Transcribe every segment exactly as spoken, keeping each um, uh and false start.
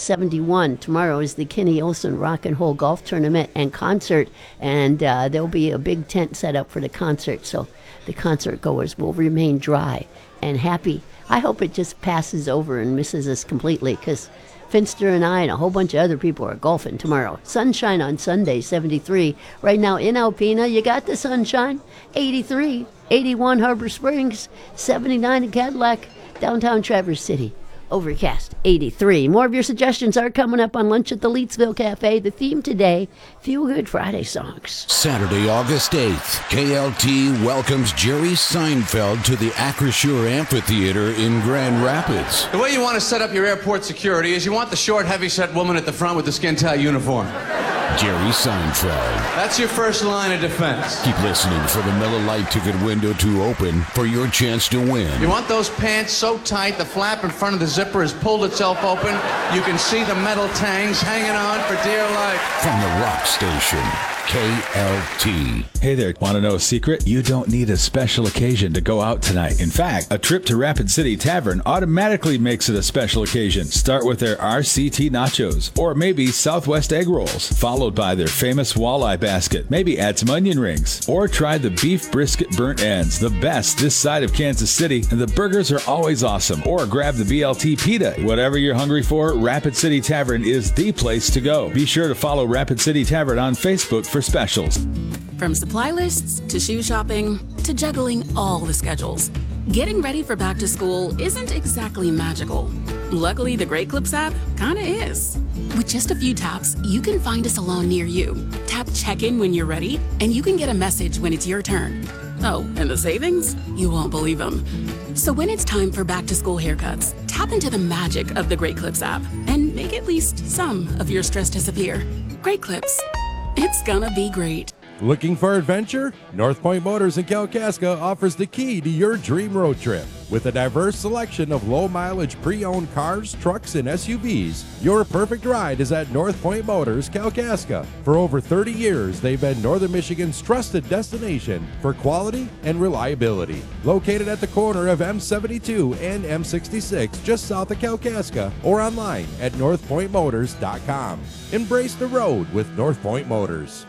seventy-one. Tomorrow is the Kenny Olson Rock and Roll Golf Tournament and concert, and uh, there'll be a big tent set up for the concert, so the concert goers will remain dry and happy. I hope it just passes over and misses us completely, because Finster and I and a whole bunch of other people are golfing tomorrow. Sunshine on Sunday, seventy-three. Right now in Alpena, you got the sunshine, eighty-three. eighty-one Harbor Springs, seventy-nine in Cadillac. Downtown Traverse City, overcast, eighty-three. More of your suggestions are coming up on Lunch at the Leetsville Cafe. The theme today, Feel Good Friday songs. Saturday, August eighth, K L T welcomes Jerry Seinfeld to the Acrisure Amphitheater in Grand Rapids. The way you want to set up your airport security is you want the short, heavy-set woman at the front with the skin-tight uniform. Jerry Seinfeld. That's your first line of defense. Keep listening for the Miller Lite ticket window to open for your chance to win. You want those pants so tight the flap in front of the zipper has pulled itself open. You can see the metal tangs hanging on for dear life. From the rock station, K L T. Hey there, want to know a secret? You don't need a special occasion to go out tonight. In fact, a trip to Rapid City Tavern automatically makes it a special occasion. Start with their R C T nachos, or maybe Southwest egg rolls, followed by their famous walleye basket. Maybe add some onion rings, or try the beef brisket burnt ends, the best this side of Kansas City, and the burgers are always awesome. Or grab the B L T pita. Whatever you're hungry for, Rapid City Tavern is the place to go. Be sure to follow Rapid City Tavern on Facebook for specials. From supply lists to shoe shopping to juggling all the schedules, getting ready for back to school isn't exactly magical. Luckily, the Great Clips app kinda is. With just a few taps, you can find a salon near you. Tap check-in when you're ready, and you can get a message when it's your turn. Oh, and the savings? You won't believe them. So when it's time for back to school haircuts, tap into the magic of the Great Clips app and make at least some of your stress disappear. Great Clips. It's gonna be great. Looking for adventure? North Point Motors in Kalkaska offers the key to your dream road trip. With a diverse selection of low-mileage pre-owned cars, trucks, and S U Vs, your perfect ride is at North Point Motors, Kalkaska. For over thirty years, they've been Northern Michigan's trusted destination for quality and reliability. Located at the corner of M seventy-two and M sixty-six, just south of Kalkaska, or online at north point motors dot com. Embrace the road with North Point Motors.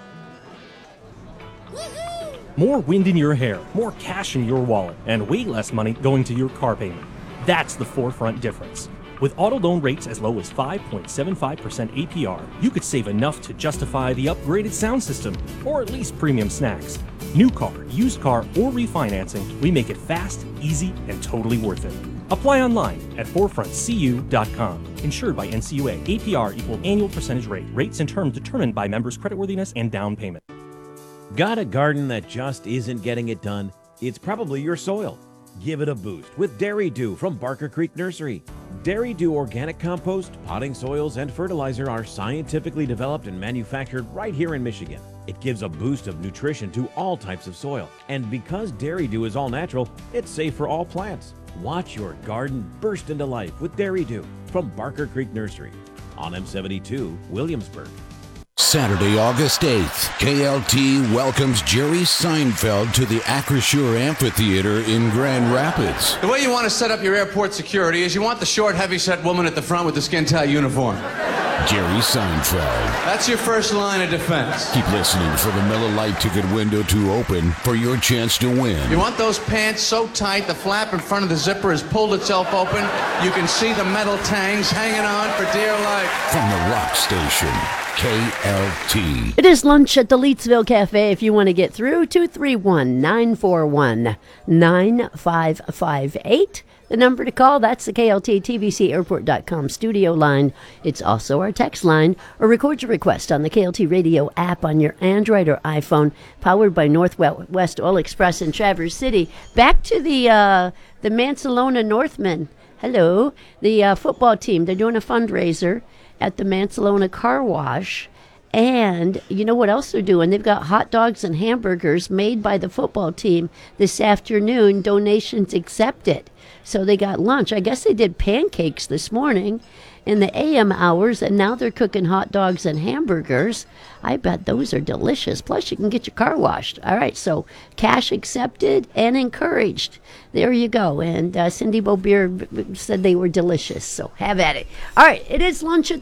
More wind in your hair, more cash in your wallet, and way less money going to your car payment. That's the Forefront difference. With auto loan rates as low as five point seven five percent A P R, you could save enough to justify the upgraded sound system, or at least premium snacks. New car, used car, or refinancing, we make it fast, easy, and totally worth it. Apply online at forefront c u dot com. Insured by N C U A. A P R equals annual percentage rate. Rates and terms determined by members' creditworthiness and down payment. Got a garden that just isn't getting it done? It's probably your soil. Give it a boost with Dairy Dew from Barker Creek Nursery. Dairy Dew organic compost, potting soils, and fertilizer are scientifically developed and manufactured right here in Michigan. It gives a boost of nutrition to all types of soil. And because Dairy Dew is all natural, it's safe for all plants. Watch your garden burst into life with Dairy Dew from Barker Creek Nursery on M seventy-two, Williamsburg. Saturday, August eighth, K L T welcomes Jerry Seinfeld to the Acrisure Amphitheater in Grand Rapids. The way you want to set up your airport security is you want the short, heavy-set woman at the front with the skin-tight uniform. Jerry Seinfeld. That's your first line of defense. Keep listening for the Miller Lite ticket window to open for your chance to win. You want those pants so tight the flap in front of the zipper has pulled itself open. You can see the metal tangs hanging on for dear life. From the rock station, K L T. It is Lunch at the Leetsville Cafe. If you want to get through, two three one, nine four one, nine five five eight. The number to call, that's the K L T T V C airport dot com studio line. It's also our text line, or record your request on the K L T radio app on your Android or iPhone, powered by Northwest Oil Express in Traverse City. Back to the uh, the Mancelona Northmen. Hello. The uh, football team, they're doing a fundraiser at the Mancelona Car Wash. And you know what else they're doing? They've got hot dogs and hamburgers made by the football team this afternoon. Donations accepted. So they got lunch. I guess they did pancakes this morning in the A M hours, and now they're cooking hot dogs and hamburgers. I bet those are delicious. Plus, you can get your car washed. All right, so cash accepted and encouraged. There you go. And uh, Cindy Bobeer said they were delicious, so have at it. All right, it is Lunch at